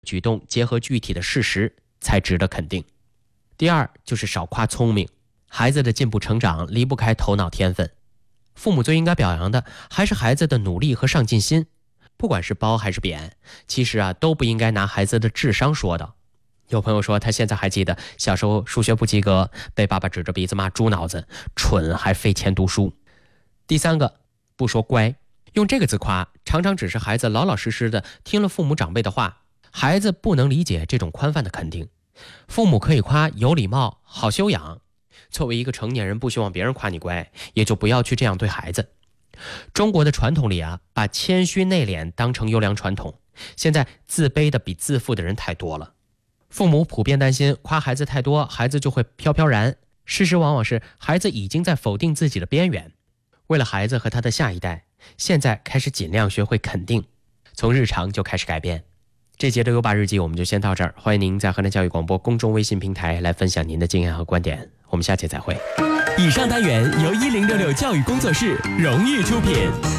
举动结合具体的事实才值得肯定。第二就是少夸聪明，孩子的进步成长离不开头脑天分，父母最应该表扬的还是孩子的努力和上进心。不管是褒还是贬，其实都不应该拿孩子的智商说道。有朋友说他现在还记得小时候数学不及格，被爸爸指着鼻子骂猪脑子，蠢还费钱读书。第三个，不说乖，用这个字夸常常只是孩子老老实实的听了父母长辈的话，孩子不能理解这种宽泛的肯定。父母可以夸有礼貌、好修养，作为一个成年人，不希望别人夸你乖，也就不要去这样对孩子。中国的传统里把谦虚内敛当成优良传统，现在自卑的比自负的人太多了。父母普遍担心夸孩子太多，孩子就会飘飘然，事实往往是孩子已经在否定自己的边缘。为了孩子和他的下一代，现在开始尽量学会肯定，从日常就开始改变。这节的优爸日记我们就先到这儿，欢迎您在河南教育广播公众微信平台来分享您的经验和观点，我们下期再会。 以上单元由1066教育工作室荣誉出品。